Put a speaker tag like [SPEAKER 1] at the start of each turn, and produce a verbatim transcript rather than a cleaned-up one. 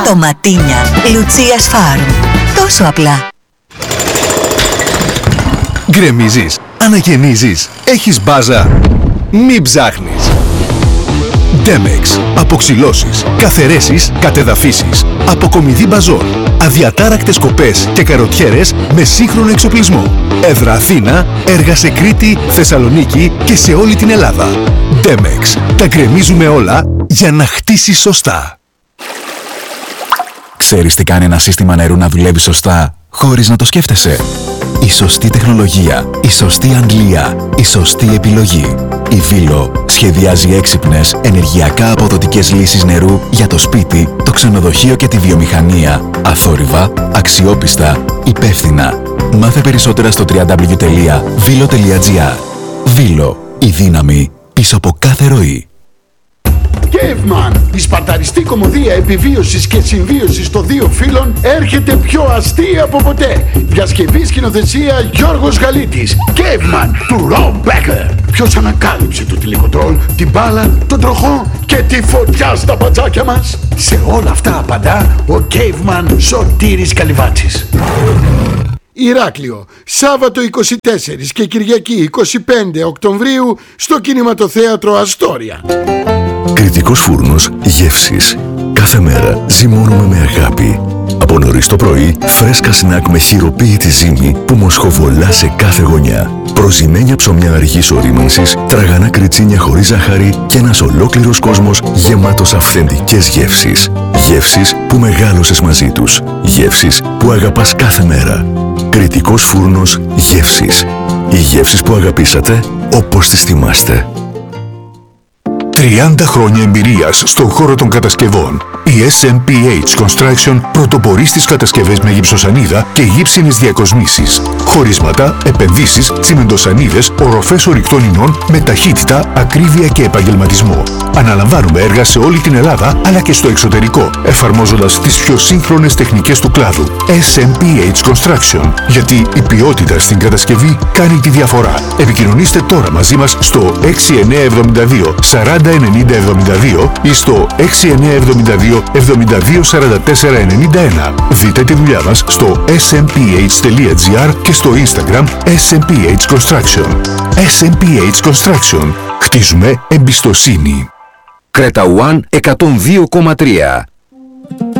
[SPEAKER 1] Ντοματίνια Λουτσίας Φάρμ. Τόσο απλά.
[SPEAKER 2] Γκρεμίζεις, αναγεννίζεις, έχεις μπάζα. Μην ψάχνεις. Demex. Αποξυλώσεις, καθαιρέσεις, κατεδαφίσεις. Αποκομιδή μπαζών. Αδιατάρακτες κοπές και καροτιέρες με σύγχρονο εξοπλισμό. Έδρα Αθήνα, έργα σε Κρήτη, Θεσσαλονίκη και σε όλη την Ελλάδα. Demex. Τα γκρεμίζουμε όλα για να χτίσεις σωστά.
[SPEAKER 3] Ξέρεις τι κάνει ένα σύστημα νερού να δουλεύει σωστά χωρίς να το σκέφτεσαι? Η σωστή τεχνολογία, η σωστή αντλία, η σωστή επιλογή. Η Βίλο σχεδιάζει έξυπνες, ενεργειακά αποδοτικές λύσεις νερού για το σπίτι, το ξενοδοχείο και τη βιομηχανία. Αθόρυβα, αξιόπιστα, υπεύθυνα. Μάθε περισσότερα στο double-u double-u double-u τελεία βίλο τελεία τζι άρ. Βίλο, η δύναμη πίσω από κάθε ροή.
[SPEAKER 4] Caveman, η σπαρταριστή κομμωδία επιβίωσης και συμβίωσης των δύο φίλων έρχεται πιο αστεία από ποτέ. Διασκευή σκηνοθεσία Γιώργος Γαλίτης. Caveman του Rob Becker. Ποιος ανακάλυψε το τηλεκοντρόλ, την μπάλα, τον τροχό και τη φωτιά στα πατσάκια μας? Σε όλα αυτά απαντά ο Caveman Σωτήρης Καλυβάτσης. Ηράκλειο, Σάββατο είκοσι τέσσερα και Κυριακή είκοσι πέντε Οκτωβρίου στο Κινηματοθέατρο Αστόρια.
[SPEAKER 5] Κρητικός φούρνος γεύσης. Κάθε μέρα ζυμώνουμε με αγάπη. Από νωρίς το πρωί, φρέσκα σνακ με χειροποίητη ζύμη που μοσχοβολά σε κάθε γωνιά. Προζυμένια ψωμιά αργής ορίμανσης, τραγανά κριτσίνια χωρίς ζάχαρη και ένας ολόκληρος κόσμος γεμάτος αυθεντικές γεύσεις. Γεύσεις που μεγάλωσες μαζί τους. Γεύσεις που αγαπάς κάθε μέρα. Κρητικός φούρνος γεύσης. Οι γεύσεις που αγαπήσατε όπως τις θυμάστε.
[SPEAKER 2] τριάντα χρόνια εμπειρίας στον χώρο των κατασκευών. Η ες εμ πι έιτς Construction πρωτοπορεί στις κατασκευές με γυψοσανίδα και γύψινες διακοσμήσεις. Χωρίσματα, επενδύσεις, τσιμεντοσανίδες, οροφές ορυκτών ινών με ταχύτητα, ακρίβεια και επαγγελματισμό. Αναλαμβάνουμε έργα σε όλη την Ελλάδα αλλά και στο εξωτερικό, εφαρμόζοντας τις πιο σύγχρονες τεχνικές του κλάδου. ες εμ πι έιτς Construction. Γιατί η ποιότητα στην κατασκευή κάνει τη διαφορά. Επικοινωνήστε τώρα μαζί μας στο έξι εννιά εβδομήντα δύο σαράντα ενενήντα εβδομήντα δύο ή στο έξι εννιά εβδομήντα δύο εβδομήντα δύο σαράντα τέσσερα ενενήντα ένα. Δείτε τη δουλειά μας στο ες εμ πι έιτς τελεία τζι άρ και στο Instagram ες εμ πι έιτς Construction. ες εμ πι έιτς Construction. Χτίζουμε εμπιστοσύνη.
[SPEAKER 6] Κρέτα One εκατόν δύο κόμμα τρία.